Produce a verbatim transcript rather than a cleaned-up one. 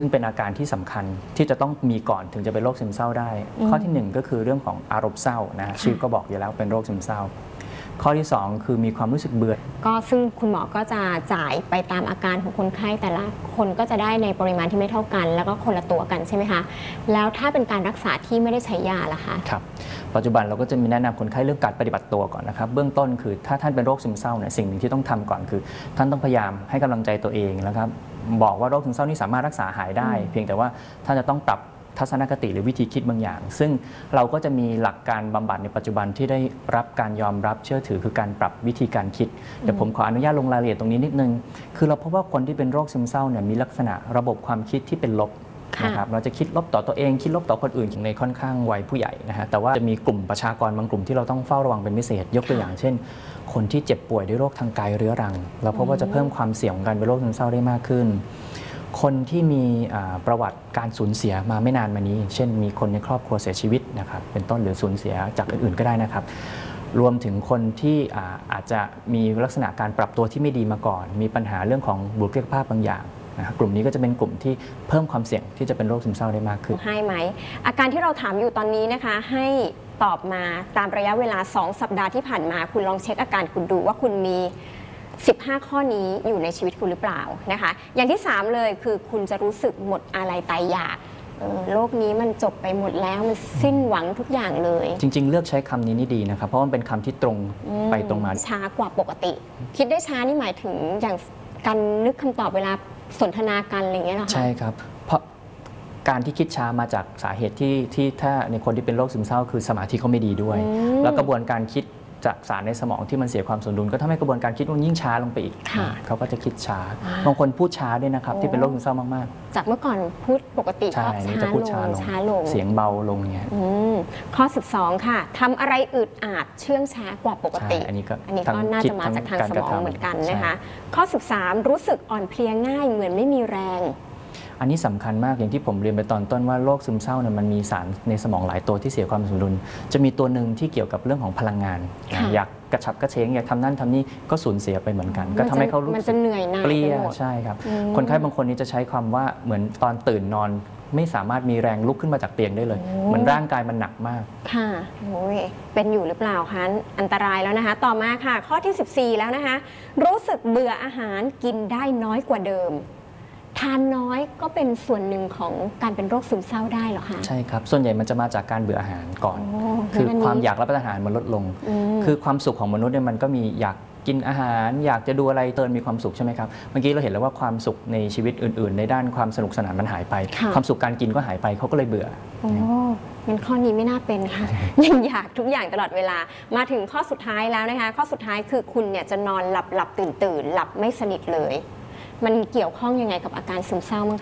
ซึ่งเป็นอาการที่สำคัญที่จะต้องมีก่อนถึงจะเป็นโรคซึมเศร้าได้ข้อที่หนึ่งก็คือเรื่องของอารมณ์เศร้านะชื่อก็บอกอยู่แล้วเป็นโรคซึมเศร้าข้อที่สองคือมีความรู้สึกเบื่อก็ซึ่งคุณหมอก็จะจ่ายไปตามอาการของคนไข้แต่ละคนก็จะได้ในปริมาณที่ไม่เท่ากันแล้วก็คนละตัวกันใช่ไหมคะแล้วถ้าเป็นการรักษาที่ไม่ได้ใช้ยาล่ะคะครับปัจจุบันเราก็จะมีแนะนำคนไข้เรื่องการปฏิบัติตัวก่อนนะครับเบื้องต้นคือถ้าท่านเป็นโรคซึมเศร้าเนี่ยสิ่งหนึ่งที่ต้องทำก่อนคือท่านต้องพยายามให้กำลังใจตัวเองนะครับบอกว่าโรคซึมเศร้านี่สามารถรักษาหายได้เพียงแต่ว่าท่านจะต้องปรับทัศนคติหรือวิธีคิดบางอย่างซึ่งเราก็จะมีหลักการบำบัดในปัจจุบันที่ได้รับการยอมรับเชื่อถือคือการปรับวิธีการคิดเดี๋ยวผมขออนุญาตลงรายละเอียดตรงนี้นิดนึงคือเราพบว่าคนที่เป็นโรคซึมเศร้าเนี่ยมีลักษณะระบบความคิดที่เป็นลบนะครับเราจะคิดลบต่อตัวเองคิดลบต่อคนอื่นในค่อนข้างวัยผู้ใหญ่นะฮะแต่ว่าจะมีกลุ่มประชากรบางกลุ่มที่เราต้องเฝ้าระวังเป็นพิเศษยกตัวอย่างเช่นคนที่เจ็บป่วยด้วยโรคทางกายเรื้อรังเราพบว่าจะเพิ่มความเสี่ยงของการเป็นโรคซึมเศร้าได้มากขึ้นคนที่มีประวัติการสูญเสียมาไม่นานมานี้เช่นมีคนในครอบครัวเสียชีวิตนะครับเป็นต้นหรือสูญเสียจากอื่นๆก็ได้นะครับรวมถึงคนที่อาจจะมีลักษณะการปรับตัวที่ไม่ดีมาก่อนมีปัญหาเรื่องของบุคลิกภาพบางอย่างกลุ่มนี้ก็จะเป็นกลุ่มที่เพิ่มความเสี่ยงที่จะเป็นโรคซึมเศร้าได้มากขึ้นให้ไหมอาการที่เราถามอยู่ตอนนี้นะคะให้ตอบมาตามระยะเวลาสองสัปดาห์ที่ผ่านมาคุณลองเช็คอาการคุณดูว่าคุณมีสิบห้าข้อนี้อยู่ในชีวิตคุณหรือเปล่านะคะอย่างที่สามเลยคือคุณจะรู้สึกหมดอะไรตายอยากโลกนี้มันจบไปหมดแล้วมันสิ้นหวังทุกอย่างเลยจริงๆเลือกใช้คำนี้นี่ดีนะครับเพราะมันเป็นคำที่ตรงไปตรงมาช้ากว่าปกติคิดได้ช้านี่หมายถึงอย่างการนึกคำตอบเวลาสนทนากันอะไรอย่างเงี้ยหรอคะใช่ครับเพราะการที่คิดช้ามาจากสาเหตุที่ที่ถ้าในคนที่เป็นโรคซึมเศร้าคือสมาธิเขาไม่ดีด้วยแล้วกระบวนการคิดจากสารในสมองที่มันเสียความสมดุลก็ทำให้กระบวนการคิดมันยิ่งช้าลงไปอีกเขาก็จะคิดช้าบางคนพูดช้าด้วยนะครับที่เป็นโรคซึมเศร้ามากๆจากเมื่อก่อนพูดปกติก็ช้าลงช้าลงเสียงเบาลงเงี้ยข้อสิบสองค่ะทำอะไรอึดอัดเชื่องช้ากว่าปกติอันนี้ก็อันนี้ก็น่าจะมาจากทางสมองเหมือนกันนะคะข้อสิบสามรู้สึกอ่อนเพลียง่ายเหมือนไม่มีแรงอันนี้สำคัญมากอย่างที่ผมเรียนไปตอนต้นว่าโรคซึมเศร้าเนี่ยมันมีสารในสมองหลายตัวที่เสียความสมดุลจะมีตัวหนึ่งที่เกี่ยวกับเรื่องของพลังงานอยากกระฉับกระเฉงอยากทำนั่นทำนี่ก็สูญเสียไปเหมือนกันก็ทำให้เขารู้สึกเปรี้ยใช่ครับคนไข้บางคนนี้จะใช้คำว่าเหมือนตอนตื่นนอนไม่สามารถมีแรงลุกขึ้นมาจากเตียงได้เลยเหมือนร่างกายมันหนักมากค่ะโอ้ยเป็นอยู่หรือเปล่าคะอันตรายแล้วนะคะต่อมาค่ะข้อที่สิบสี่แล้วนะคะรู้สึกเบื่ออาหารกินได้น้อยกว่าเดิมทานน้อยก็เป็นส่วนหนึ่งของการเป็นโรคซึมเศร้าได้หรอคะใช่ครับส่วนใหญ่มันจะมาจากการเบื่ออาหารก่อนคือความอยากรับประทานอาหารมันลดลงคือความสุขของมนุษย์เนี่ยมันก็มีอยากกินอาหารอยากจะดูอะไรเติมมีความสุขใช่ไหมครับเมื่อกี้เราเห็นแล้วว่าความสุขในชีวิตอื่นๆในด้านความสนุกสนานมันหายไปความสุขการกินก็หายไปเขาก็เลยเบื่อโอ้งั้นข้อนี้ไม่น่าเป็นค่ะยังอยากทุกอย่างตลอดเวลามาถึงข้อสุดท้ายแล้วนะคะข้อสุดท้ายคือคุณเนี่ยจะนอนหลับหลับตื่นตื่นหลับไม่สนิทเลยมันเกี่ยวข้องยังไงกับอาการซึมเศร้ามั้ง